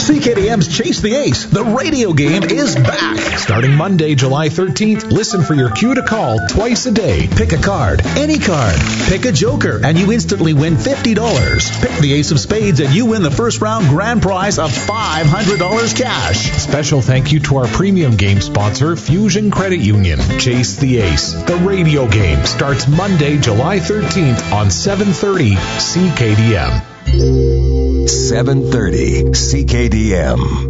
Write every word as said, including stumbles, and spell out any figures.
C K D M's Chase the Ace, the radio game, is back. Starting Monday, July thirteenth, listen for your cue to call twice a day. Pick a card, any card. Pick a joker, and you instantly win fifty dollars. Pick the Ace of Spades, and you win the first round grand prize of five hundred dollars cash. Special thank you to our premium game sponsor, Fusion Credit Union. Chase the Ace, the radio game, starts Monday, July thirteenth on seven thirty C K D M. seven thirty C K D M.